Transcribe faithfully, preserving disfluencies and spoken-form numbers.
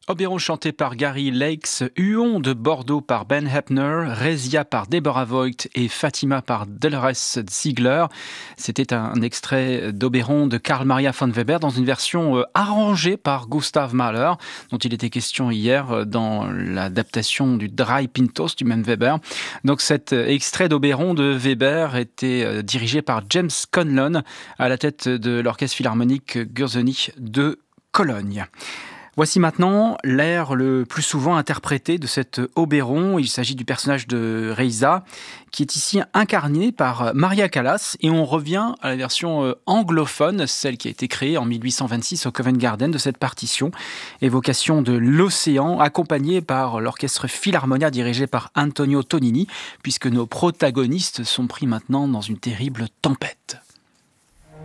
Oberon chanté par Gary Lakes, Huon de Bordeaux par Ben Heppner, Rezia par Deborah Voigt et Fatima par Dolores Ziegler. C'était un extrait d'Oberon de Karl Maria von Weber dans une version euh, arrangée par Gustav Mahler, dont il était question hier euh, dans l'adaptation du Drei Pintos du même Weber. Donc cet euh, extrait d'Oberon de Weber était euh, dirigé par James Conlon à la tête de l'Orchestre Philharmonique Gürzenich de Cologne. Voici maintenant l'air le plus souvent interprété de cet Oberon. Il s'agit du personnage de Reiza, qui est ici incarné par Maria Callas. Et on revient à la version anglophone, celle qui a été créée en mille huit cent vingt-six au Covent Garden de cette partition. Évocation de l'océan, accompagnée par l'orchestre Philharmonia dirigé par Antonio Tonini, puisque nos protagonistes sont pris maintenant dans une terrible tempête.